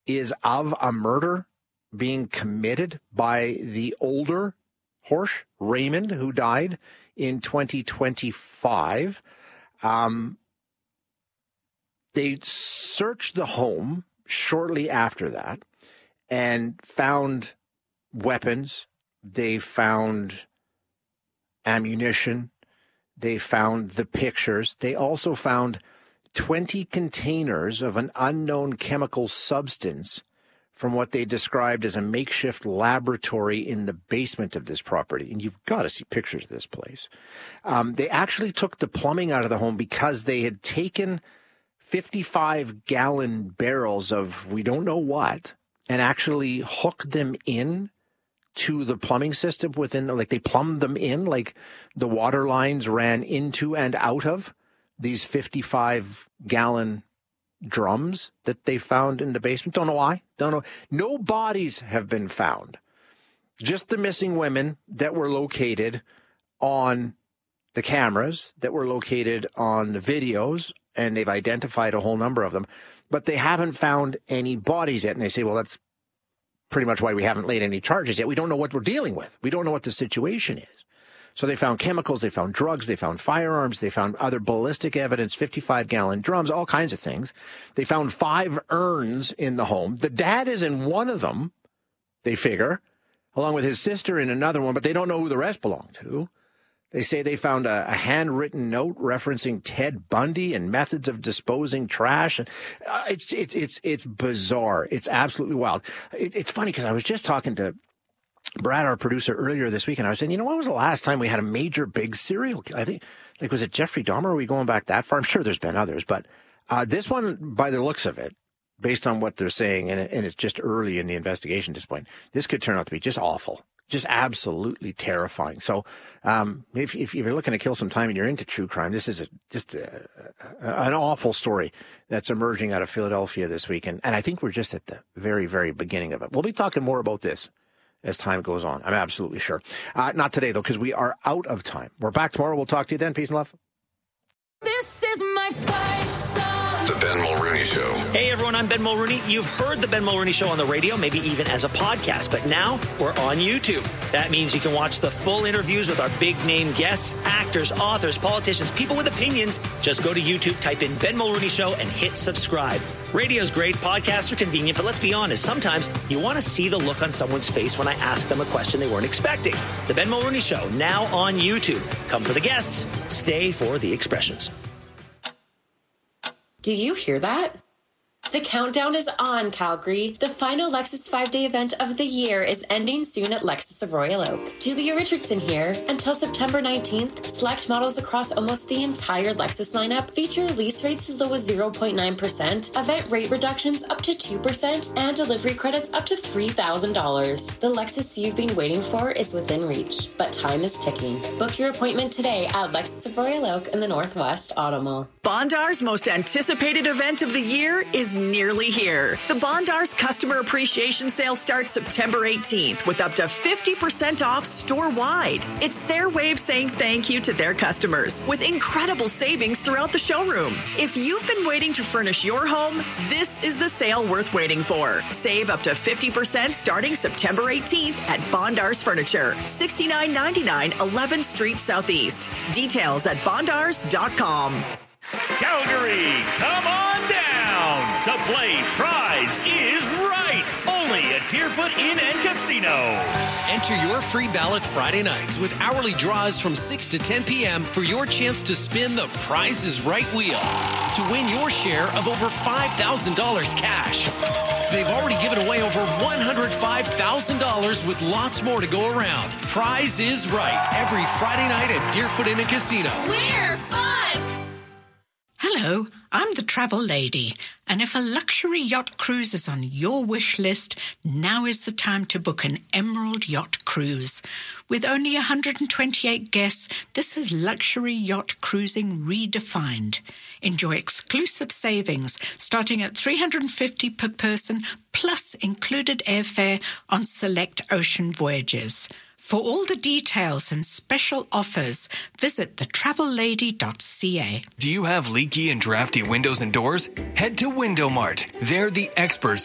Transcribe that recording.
is of a murder being committed by the older Horsch, Raymond, who died in 2025. They searched the home shortly after that and found weapons. They found ammunition. They found the pictures. They also found 20 containers of an unknown chemical substance from what they described as a makeshift laboratory in the basement of this property. And you've got to see pictures of this place. They actually took the plumbing out of the home because they had taken 55-gallon barrels of we don't know what and actually hooked them in to the plumbing system within, like they plumbed them in, like the water lines ran into and out of these 55-gallon drums that they found in the basement. Don't know why. Don't know. No bodies have been found. Just the missing women that were located on the cameras, that were located on the videos, and they've identified a whole number of them. But they haven't found any bodies yet. And they say, well, that's pretty much why we haven't laid any charges yet. We don't know what we're dealing with. We don't know what the situation is. So they found chemicals, they found drugs, they found firearms, they found other ballistic evidence, 55-gallon drums, all kinds of things. They found 5 urns in the home. The dad is in one of them, they figure, along with his sister in another one, but they don't know who the rest belong to. They say they found a handwritten note referencing Ted Bundy and methods of disposing trash. It's bizarre. It's absolutely wild. It's funny because I was just talking to Brad, our producer, earlier this week, and I was saying, you know, when was the last time we had a major big serial killer? I think, like, was it Jeffrey Dahmer? Are we going back that far? I'm sure there's been others, but this one, by the looks of it, based on what they're saying, and it's just early in the investigation at this point, this could turn out to be just awful, just absolutely terrifying. So if you're looking to kill some time and you're into true crime, this is an awful story that's emerging out of Philadelphia this week, and I think we're just at the very, very beginning of it. We'll be talking more about this as time goes on. I'm absolutely sure. Not today, though, because we are out of time. We're back tomorrow. We'll talk to you then. Peace and love. This is my fight song. The Ben Mulrooney Show. Hey, everyone. I'm Ben Mulrooney. You've heard the Ben Mulrooney Show on the radio, maybe even as a podcast, but now we're on YouTube. That means you can watch the full interviews with our big-name guests, actors, authors, politicians, people with opinions. Just go to YouTube, type in Ben Mulrooney Show, and hit subscribe. Radio's great, podcasts are convenient, but let's be honest, sometimes you want to see the look on someone's face when I ask them a question they weren't expecting. The Ben Mulrooney Show, now on YouTube. Come for the guests, stay for the expressions. Do you hear that? The countdown is on, Calgary. The final Lexus 5-day event of the year is ending soon at Lexus of Royal Oak. Julia Richardson here. Until September 19th, select models across almost the entire Lexus lineup feature lease rates as low as 0.9%, event rate reductions up to 2%, and delivery credits up to $3,000. The Lexus you've been waiting for is within reach, but time is ticking. Book your appointment today at Lexus of Royal Oak in the Northwest Auto Mall. Bondar's most anticipated event of the year is nearly here. The Bondar's Customer Appreciation Sale starts September 18th with up to 50% off store-wide. It's their way of saying thank you to their customers with incredible savings throughout the showroom. If you've been waiting to furnish your home, this is the sale worth waiting for. Save up to 50% starting September 18th at Bondar's Furniture, $69.99 11th Street Southeast. Details at bondars.com. Calgary, come on down to play Prize is Right, only at Deerfoot Inn and Casino. Enter your free ballot Friday nights with hourly draws from 6 to 10 p.m. for your chance to spin the Prize is Right wheel to win your share of over $5,000 cash. They've already given away over $105,000 with lots more to go around. Prize is Right, every Friday night at Deerfoot Inn and Casino. We're fun. Hello, I'm the travel lady, and if a luxury yacht cruise is on your wish list, now is the time to book an Emerald Yacht Cruise. With only 128 guests, this is luxury yacht cruising redefined. Enjoy exclusive savings starting at $350 per person, plus included airfare on select ocean voyages. For all the details and special offers, visit thetravellady.ca. Do you have leaky and drafty windows and doors? Head to Window Mart. They're the experts